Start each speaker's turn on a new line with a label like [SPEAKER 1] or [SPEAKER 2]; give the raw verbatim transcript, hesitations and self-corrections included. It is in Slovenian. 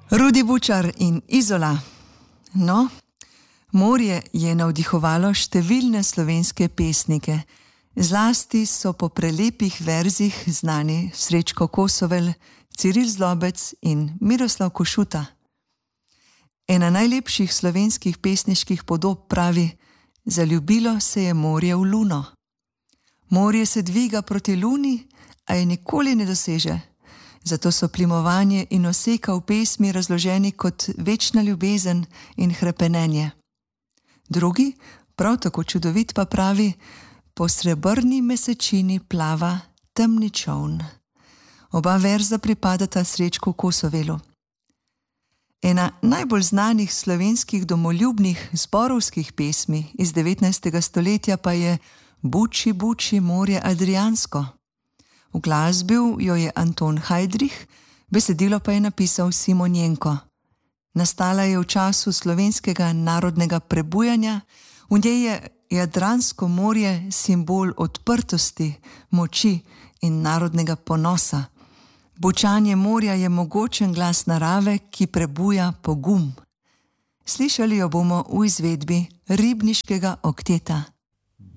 [SPEAKER 1] Rudi Bučar in Izola. No, morje je navdihovalo številne slovenske pesnike. Zlasti so po prelepih verzih znani Srečko Kosovel, Ciril Zlobec in Miroslav Košuta. Ena najlepših slovenskih pesniških podob pravi: zaljubilo se je morje v luno. Morje se dviga proti luni, a je nikoli ne doseže. Zato so plimovanje in oseka v pesmi razloženi kot večna ljubezen in hrepenenje. Drugi, prav tako čudovit, pa pravi: po srebrni mesečini plava temni čoln. Oba verza pripadata Srečku Kosovelu. Ena najbolj znanih slovenskih domoljubnih zborovskih pesmi iz devetnajstega stoletja pa je Buči, buči morje Adriansko. Uglasbil jo je Anton Hajdrich, besedilo pa je napisal Simon Jenko. Nastala je v času slovenskega narodnega prebujanja, v njej je Jadransko morje simbol odprtosti, moči in narodnega ponosa. Bučanje morja je mogočen glas narave, ki prebuja pogum. Slišali jo bomo v izvedbi Ribniškega okteta.